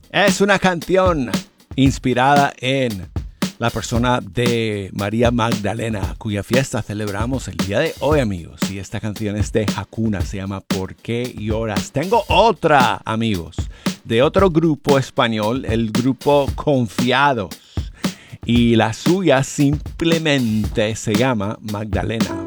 Es una canción inspirada en la persona de María Magdalena, cuya fiesta celebramos el día de hoy, amigos. Y esta canción es de Hakuna, se llama ¿Por qué lloras? Tengo otra, amigos, de otro grupo español, el grupo Confiados. Y la suya simplemente se llama Magdalena.